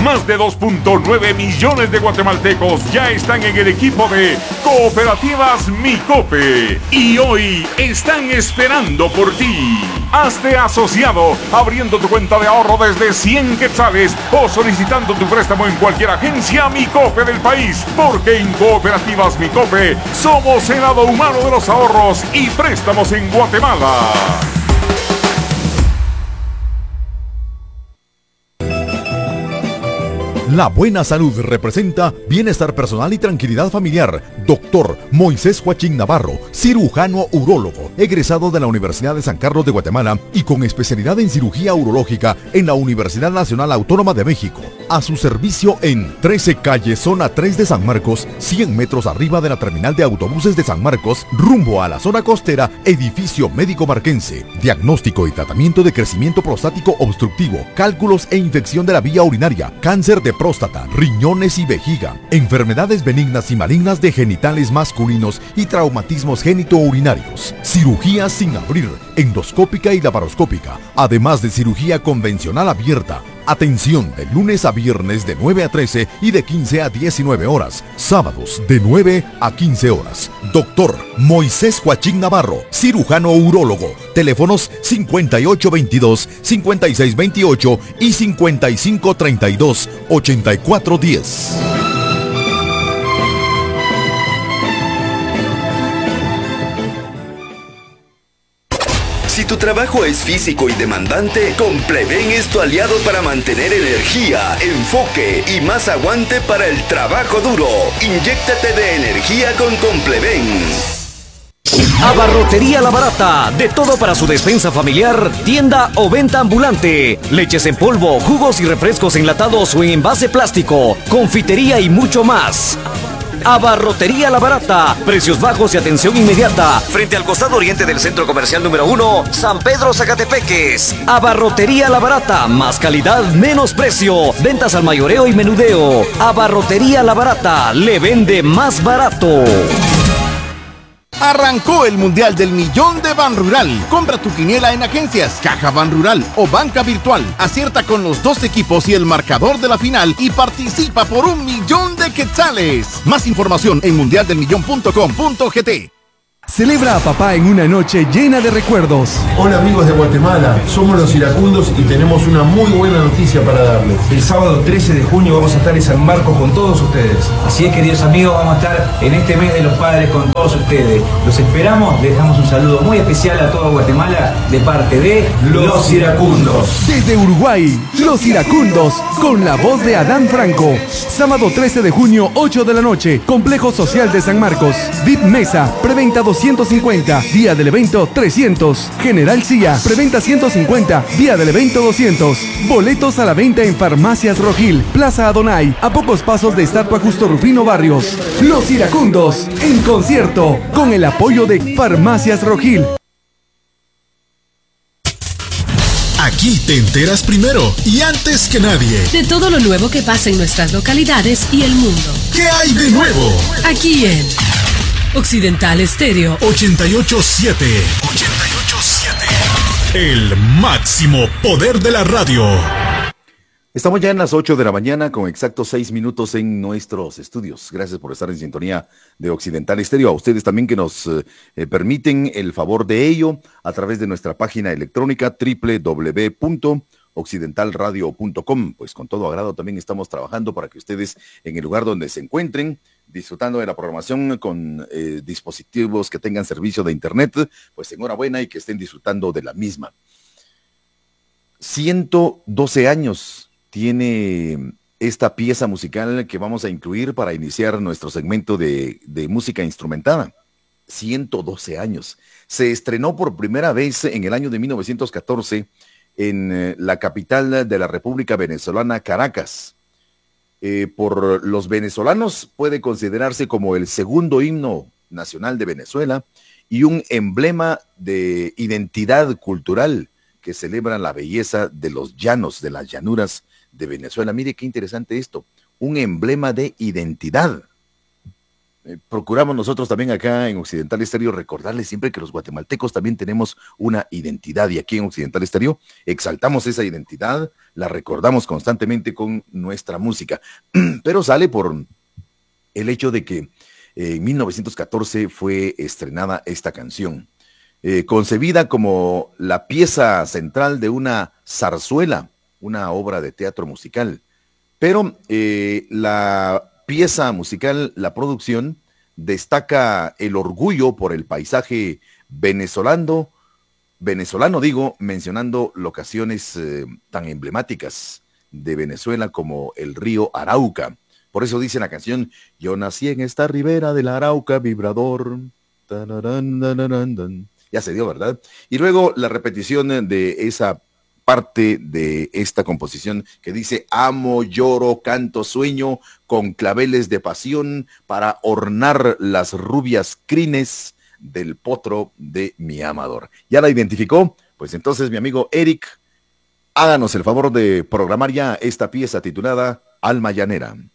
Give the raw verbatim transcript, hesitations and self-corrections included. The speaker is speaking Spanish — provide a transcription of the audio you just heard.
Más de dos punto nueve millones de guatemaltecos ya están en el equipo de Cooperativas Micope y hoy están esperando por ti. Hazte asociado abriendo tu cuenta de ahorro desde cien quetzales o solicitando tu préstamo en cualquier agencia Micope del país, porque en Cooperativas Micope somos el lado humano de los ahorros y préstamos en Guatemala. La buena salud representa bienestar personal y tranquilidad familiar. Doctor Moisés Joachín Navarro, cirujano urólogo, egresado de la Universidad de San Carlos de Guatemala y con especialidad en cirugía urológica en la Universidad Nacional Autónoma de México. A su servicio en trece calle, zona tres de San Marcos, cien metros arriba de la terminal de autobuses de San Marcos, rumbo a la zona costera, edificio médico marquense. Diagnóstico y tratamiento de crecimiento prostático obstructivo, cálculos e infección de la vía urinaria, cáncer de próstata, riñones y vejiga, enfermedades benignas y malignas de genitales masculinos y traumatismos genitourinarios, cirugía sin abrir, endoscópica y laparoscópica, además de cirugía convencional abierta. Atención de lunes a viernes de nueve a trece y de quince a diecinueve horas. Sábados de nueve a quince horas. Doctor Moisés Joachín Navarro, cirujano urólogo. Teléfonos cincuenta y ocho veintidós, cincuenta y seis veintiocho y cincuenta y cinco treinta y dos, ochenta y cuatro diez. Si tu trabajo es físico y demandante, Compleven es tu aliado para mantener energía, enfoque y más aguante para el trabajo duro. Inyéctate de energía con Compleven. Abarrotería La Barata, de todo para su despensa familiar, tienda o venta ambulante. Leches en polvo, jugos y refrescos enlatados o en envase plástico, confitería y mucho más. Abarrotería La Barata, precios bajos y atención inmediata, frente al costado oriente del centro comercial número uno, San Pedro Zacatepeques. Abarrotería La Barata, más calidad, menos precio, ventas al mayoreo y menudeo. Abarrotería La Barata, le vende más barato. Arrancó el Mundial del Millón de Banrural. Compra tu quiniela en agencias, Caja Banrural o banca virtual. Acierta con los dos equipos y el marcador de la final y participa por un millón de quetzales. Más información en mundial del millón punto com punto gt. Celebra a papá en una noche llena de recuerdos. Hola amigos de Guatemala, somos los iracundos y tenemos una muy buena noticia para darles. El sábado trece de junio vamos a estar en San Marcos con todos ustedes. Así es, queridos amigos, vamos a estar en este mes de los padres con todos ustedes. Los esperamos, les damos un saludo muy especial a todo Guatemala de parte de Los Iracundos. Desde Uruguay, Los Iracundos, con la voz de Adán Franco. Sábado trece de junio, ocho de la noche, Complejo Social de San Marcos. V I P Mesa, preventa doscientos cincuenta, día del evento trescientos. General Cia, preventa ciento cincuenta, día del evento doscientos. Boletos a la venta en Farmacias Rogil, Plaza Adonai, a pocos pasos de Estatua Justo Rufino Barrios. Los Iracundos, en concierto, con el apoyo de Farmacias Rogil. Aquí te enteras primero y antes que nadie de todo lo nuevo que pasa en nuestras localidades y el mundo. ¿Qué hay de nuevo? Aquí en Occidental Estéreo ochenta y ocho siete. ochenta y ocho siete. El máximo poder de la radio. Estamos ya en las ocho de la mañana con exactos seis minutos en nuestros estudios. Gracias por estar en sintonía de Occidental Estéreo. A ustedes también que nos eh, permiten el favor de ello a través de nuestra página electrónica doble u doble u doble u punto occidental radio punto com. Pues con todo agrado también estamos trabajando para que ustedes en el lugar donde se encuentren, disfrutando de la programación con eh, dispositivos que tengan servicio de internet, pues enhorabuena y que estén disfrutando de la misma. ciento doce años tiene esta pieza musical que vamos a incluir para iniciar nuestro segmento de, de música instrumentada. ciento doce años. Se estrenó por primera vez en el año de mil novecientos catorce en eh, la capital de la República Venezolana, Caracas. Eh, por los venezolanos puede considerarse como el segundo himno nacional de Venezuela y un emblema de identidad cultural que celebra la belleza de los llanos, de las llanuras de Venezuela. Mire qué interesante esto, un emblema de identidad. eh, procuramos nosotros también acá en Occidental Estéreo recordarles siempre que los guatemaltecos también tenemos una identidad, y aquí en Occidental Estéreo exaltamos esa identidad, la recordamos constantemente con nuestra música, pero sale por el hecho de que eh, en mil novecientos catorce fue estrenada esta canción, eh, concebida como la pieza central de una zarzuela, una obra de teatro musical, pero eh, la pieza musical, la producción, destaca el orgullo por el paisaje venezolano, venezolano digo, mencionando locaciones eh, tan emblemáticas de Venezuela como el río Arauca. Por eso dice la canción, yo nací en esta ribera del Arauca vibrador. Tararán, tararán, tararán. Ya se dio, ¿verdad? Y luego la repetición de esa parte de esta composición que dice, amo, lloro, canto, sueño, con claveles de pasión para ornar las rubias crines del potro de mi amador. ¿Ya la identificó? Pues entonces, mi amigo Eric, háganos el favor de programar ya esta pieza titulada Alma Llanera.